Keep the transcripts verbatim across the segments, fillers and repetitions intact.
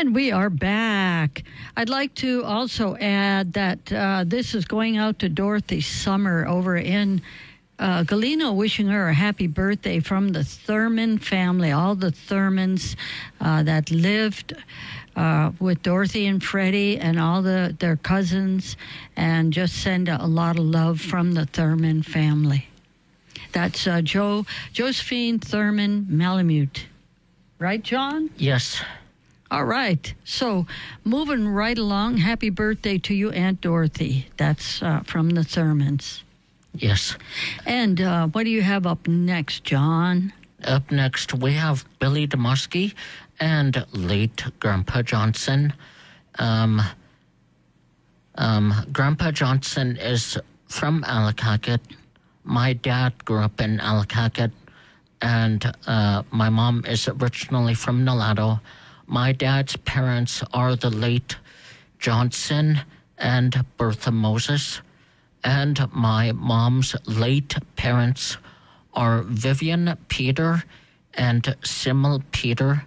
And we are back. I'd like to also add that uh, this is going out to Dorothy Summer over in uh, Galena, wishing her a happy birthday from the Thurman family, all the Thurmans uh, that lived uh, with Dorothy and Freddie and all the their cousins, and just send a, a lot of love from the Thurman family. That's uh, Joe Josephine Thurman Malamute. Right, John? Yes. All right. So, moving right along, happy birthday to you, Aunt Dorothy. That's uh, from the Thurmans. Yes. And uh, what do you have up next, John? Up next, we have Billy Demusky and late Grandpa Johnson. Um, um, Grandpa Johnson is from Allakaket. My dad grew up in Allakaket, and uh, my mom is originally from Nolato. My dad's parents are the late Johnson and Bertha Moses, and my mom's late parents are Vivian Peter and Simmel Peter.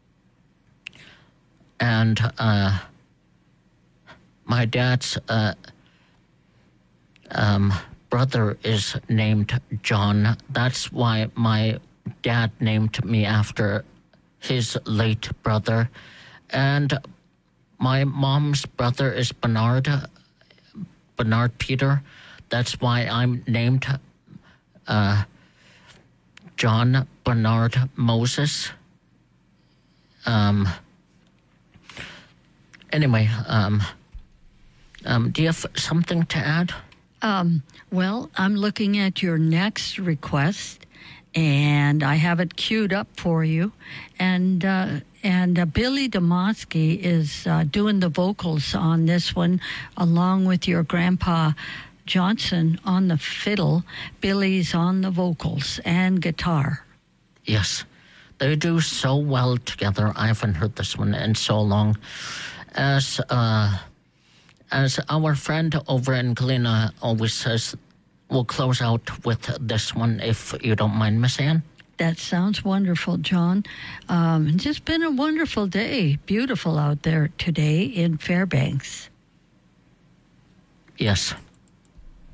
And uh, my dad's uh, um, brother is named John. That's why my dad named me after his late brother. And my mom's brother is Bernard, Bernard Peter. That's why I'm named uh, John Bernard Moses. Um. Anyway, um, um, do you have something to add? Um, well, I'm looking at your next request, and I have it queued up for you. And uh, and uh, Billy Demusky is uh, doing the vocals on this one, along with your Grandpa Johnson on the fiddle. Billy's on the vocals and guitar. Yes, they do so well together. I haven't heard this one in so long. As uh, as our friend over in Galena always says, we'll close out with this one, if you don't mind, Miss Ann. That sounds wonderful, John. Um, it's just been a wonderful day. Beautiful out there today in Fairbanks. Yes.